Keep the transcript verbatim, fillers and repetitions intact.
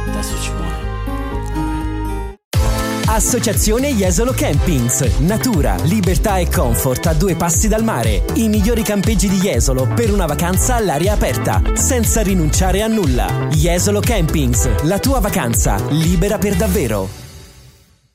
Adesso ci muore. Associazione Jesolo Campings. Natura, libertà e comfort a due passi dal mare. I migliori campeggi di Jesolo per una vacanza all'aria aperta, senza rinunciare a nulla. Jesolo Campings, la tua vacanza libera per davvero.